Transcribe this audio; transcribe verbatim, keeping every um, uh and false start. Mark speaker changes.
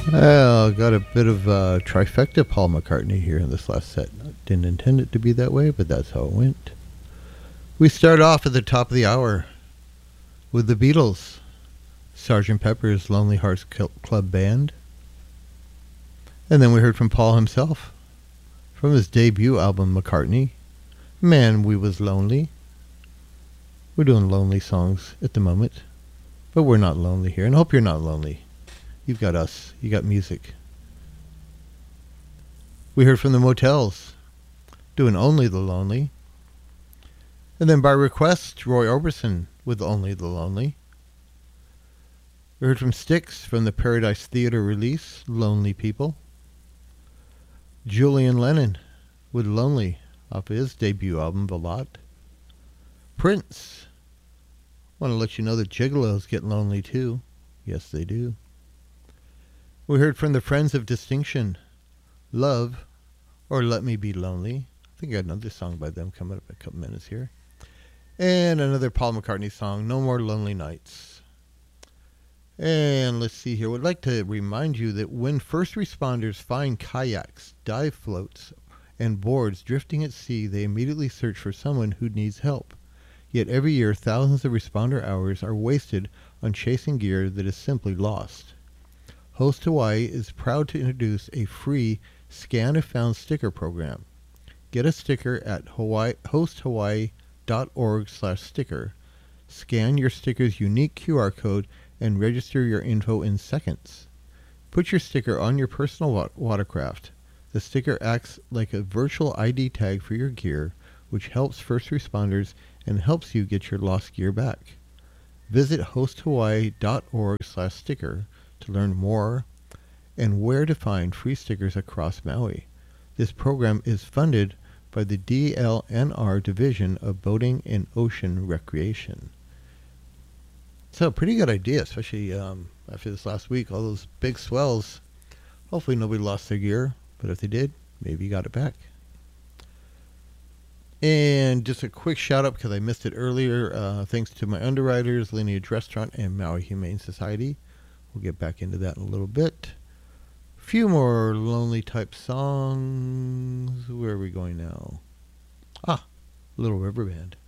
Speaker 1: Well, got a bit of uh, trifecta Paul McCartney here in this last set. Didn't intend it to be that way, but that's how it went. We start off at the top of the hour with the Beatles, Sergeant Pepper's Lonely Hearts Club Band. And then we heard from Paul himself, from his debut album, McCartney, Man, We Was Lonely. We're doing lonely songs at the moment, but we're not lonely here, and I hope you're not lonely. You've got us. You got music. We heard from the Motels, doing Only the Lonely. And then by request, Roy Orbison with Only the Lonely. We heard from Styx from the Paradise Theater release, Lonely People. Julian Lennon with Lonely off his debut album, The Lot. Prince. Want to let you know that gigolos get lonely too. Yes, they do. We heard from the Friends of Distinction, Love, or Let Me Be Lonely. I think I got another song by them coming up in a couple minutes here. And another Paul McCartney song, No More Lonely Nights. And let's see here. Would like to remind you that when first responders find kayaks, dive floats, and boards drifting at sea, they immediately search for someone who needs help. Yet every year, thousands of responder hours are wasted on chasing gear that is simply lost. Host Hawaii is proud to introduce a free Scan If Found sticker program. Get a sticker at Hawaii, host hawaii dot org slash sticker. Scan your sticker's unique Q R code and register your info in seconds. Put your sticker on your personal wa- watercraft. The sticker acts like a virtual I D tag for your gear, which helps first responders and helps you get your lost gear back. Visit host hawaii dot org slash sticker to learn more and where to find free stickers across Maui. This program is funded by the D L N R Division of Boating and Ocean Recreation. So, pretty good idea, especially um, after this last week. All those big swells. Hopefully nobody lost their gear, but if they did, maybe you got it back. And just a quick shout out because I missed it earlier. Uh, thanks to my underwriters, Lineage Restaurant and Maui Humane Society. We'll get back into that in a little bit. A few more lonely type songs. Where are we going now? Ah, Little River Band.